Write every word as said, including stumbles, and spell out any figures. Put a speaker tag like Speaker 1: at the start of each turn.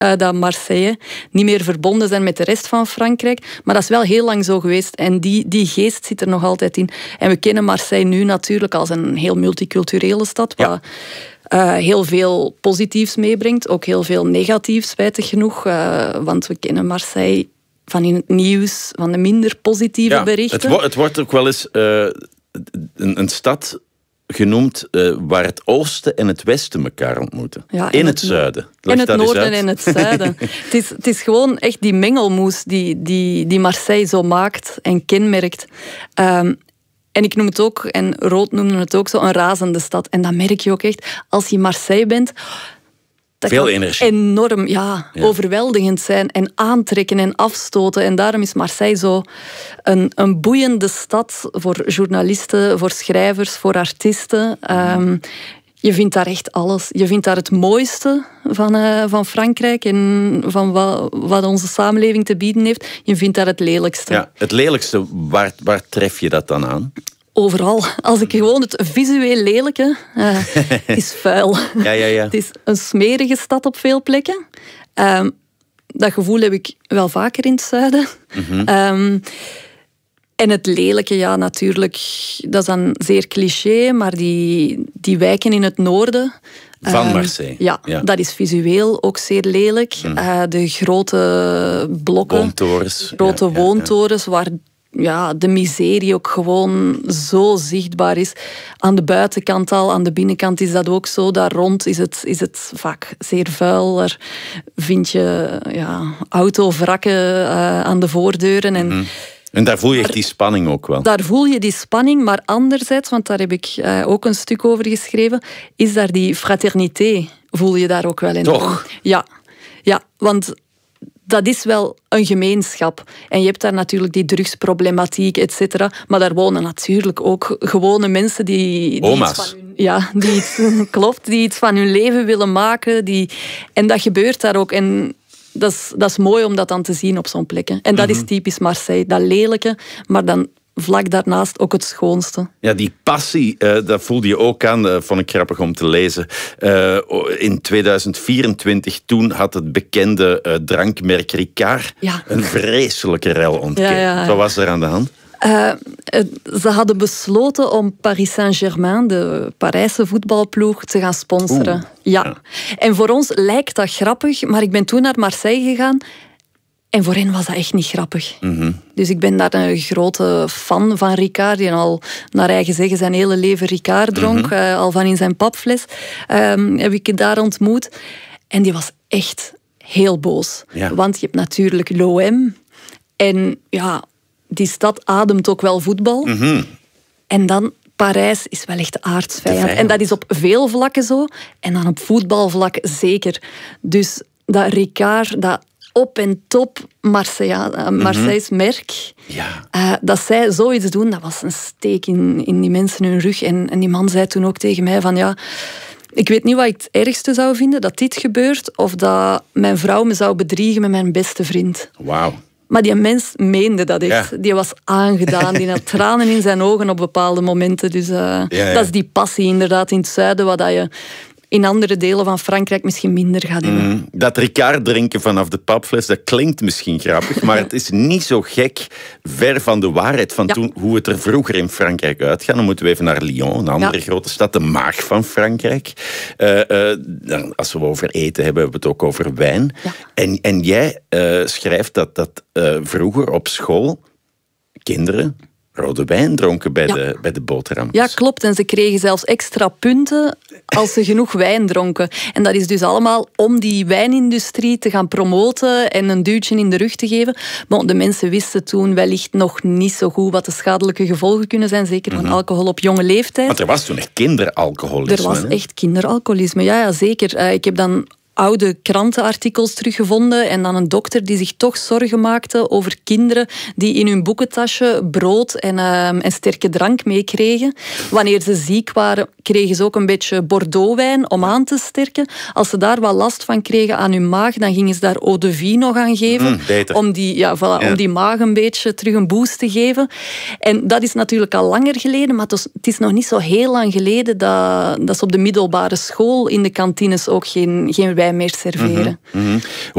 Speaker 1: Uh, dat Marseille niet meer verbonden zijn met de rest van Frankrijk. Maar dat is wel heel lang zo geweest. En die, die geest zit er nog altijd in. En we kennen Marseille nu natuurlijk als een heel multiculturele stad. Ja. Wat uh, heel veel positiefs meebrengt. Ook heel veel negatiefs, spijtig genoeg. Uh, want we kennen Marseille van in het nieuws, van de minder positieve
Speaker 2: ja,
Speaker 1: berichten.
Speaker 2: Het, wo- het wordt ook wel eens uh, een, een stad genoemd uh, waar het oosten en het westen elkaar ontmoeten. Ja, in het, het zuiden.
Speaker 1: In het noorden en het zuiden. het, is, het is gewoon echt die mengelmoes die, die, die Marseille zo maakt en kenmerkt. Um, en ik noem het ook, en Rood noemde het ook zo, een razende stad. En dat merk je ook echt. Als je in Marseille bent... Dat
Speaker 2: Veel
Speaker 1: kan
Speaker 2: energie.
Speaker 1: Enorm, ja, ja, overweldigend zijn en aantrekken en afstoten. En daarom is Marseille zo een, een boeiende stad voor journalisten, voor schrijvers, voor artiesten. Um, je vindt daar echt alles. Je vindt daar het mooiste van, uh, van Frankrijk en van wat, wat onze samenleving te bieden heeft. Je vindt daar het lelijkste.
Speaker 2: Ja, het lelijkste, waar, waar tref je dat dan aan?
Speaker 1: Overal. Als ik gewoon het visueel lelijke... Uh, het is vuil.
Speaker 2: Ja, ja, ja.
Speaker 1: Het is een smerige stad op veel plekken. Um, dat gevoel heb ik wel vaker in het zuiden. Mm-hmm. Um, en het lelijke, ja, natuurlijk... Dat is dan zeer cliché, maar die, die wijken in het noorden...
Speaker 2: Van Marseille.
Speaker 1: Um, ja, ja, dat is visueel ook zeer lelijk. Mm. Uh, de grote blokken.
Speaker 2: Woontorens.
Speaker 1: Grote
Speaker 2: ja,
Speaker 1: woontorens,
Speaker 2: ja, ja.
Speaker 1: waar... Ja, de miserie ook gewoon zo zichtbaar is. Aan de buitenkant al, aan de binnenkant is dat ook zo. Daar rond is het, is het vaak zeer vuil. Daar vind je ja, autovrakken uh, aan de voordeuren. En,
Speaker 2: mm-hmm. en daar voel je echt die spanning ook wel.
Speaker 1: Daar voel je die spanning, maar anderzijds, want daar heb ik uh, ook een stuk over geschreven, is daar die fraternité, voel je daar ook wel in.
Speaker 2: Toch?
Speaker 1: Ja, ja, want... Dat is wel een gemeenschap. En je hebt daar natuurlijk die drugsproblematiek, et cetera. Maar daar wonen natuurlijk ook gewone mensen die... die
Speaker 2: Oma's.
Speaker 1: Iets van hun, ja, die iets, klopt, die iets van hun leven willen maken. Die, en dat gebeurt daar ook. En dat is, dat is mooi om dat dan te zien op zo'n plekken. En dat mm-hmm. is typisch Marseille. Dat lelijke, maar dan... vlak daarnaast ook het schoonste.
Speaker 2: Ja, die passie, uh, dat voelde je ook aan, uh, vond ik grappig om te lezen. Uh, in tweeduizend vierentwintig, toen had het bekende uh, drankmerk Ricard ja. een vreselijke rel ontkend. Ja, ja, ja. Wat was er aan de hand?
Speaker 1: Uh, ze hadden besloten om Paris Saint-Germain, de Parijse voetbalploeg, te gaan sponsoren.
Speaker 2: Oeh,
Speaker 1: ja.
Speaker 2: ja.
Speaker 1: En voor ons lijkt dat grappig, maar ik ben toen naar Marseille gegaan. En voor hen was dat echt niet grappig. Mm-hmm. Dus ik ben daar een grote fan van Ricard, die al naar eigen zeggen zijn hele leven Ricard dronk, mm-hmm. uh, al van in zijn papfles, um, heb ik daar ontmoet. En die was echt heel boos. Ja. Want je hebt natuurlijk l'O M. En ja, die stad ademt ook wel voetbal. Mm-hmm. En dan... Parijs is wel echt de aardsvijand. En dat is op veel vlakken zo. En dan op voetbalvlak zeker. Dus dat Ricard... dat op en top Marseille, Marseille's mm-hmm. merk.
Speaker 2: Ja.
Speaker 1: Uh, dat zij zoiets doen, dat was een steek in, in die mensen hun rug. En, en die man zei toen ook tegen mij van ja, ik weet niet wat ik het ergste zou vinden, dat dit gebeurt, of dat mijn vrouw me zou bedriegen met mijn beste vriend.
Speaker 2: Wauw.
Speaker 1: Maar die mens meende dat echt. Ja. Die was aangedaan, die had tranen in zijn ogen op bepaalde momenten. Dus uh, ja, ja. dat is die passie inderdaad in het zuiden, wat dat je... in andere delen van Frankrijk misschien minder gaat hebben.
Speaker 2: Mm, dat Ricard drinken vanaf de papfles, dat klinkt misschien grappig, maar het is niet zo gek ver van de waarheid van ja. toen, hoe het er vroeger in Frankrijk uitging. Dan moeten we even naar Lyon, een andere ja. grote stad, de maag van Frankrijk. Uh, uh, dan, als we over eten hebben, hebben we het ook over wijn. Ja. En, en jij uh, schrijft dat, dat uh, vroeger op school kinderen... rode wijn dronken bij, ja. de, bij de boterhammetjes.
Speaker 1: Ja, klopt. En ze kregen zelfs extra punten als ze genoeg wijn dronken. En dat is dus allemaal om die wijnindustrie te gaan promoten en een duwtje in de rug te geven. Maar de mensen wisten toen wellicht nog niet zo goed wat de schadelijke gevolgen kunnen zijn, zeker van mm-hmm. alcohol op jonge leeftijd.
Speaker 2: Want er was toen echt kinderalcoholisme.
Speaker 1: Er was
Speaker 2: hè?
Speaker 1: echt kinderalcoholisme, ja, ja zeker. Uh, ik heb dan... oude krantenartikels teruggevonden en dan een dokter die zich toch zorgen maakte over kinderen die in hun boekentasje brood en, uh, en sterke drank meekregen. Wanneer ze ziek waren, kregen ze ook een beetje Bordeauxwijn om aan te sterken. Als ze daar wat last van kregen aan hun maag, dan gingen ze daar eau de vie nog aan geven.
Speaker 2: Mm,
Speaker 1: om, die, ja, voilà,
Speaker 2: ja.
Speaker 1: om die maag een beetje terug een boost te geven. En dat is natuurlijk al langer geleden, maar het is, het is nog niet zo heel lang geleden dat, dat ze op de middelbare school in de kantines ook geen, geen wijn wij meer serveren.
Speaker 2: Mm-hmm.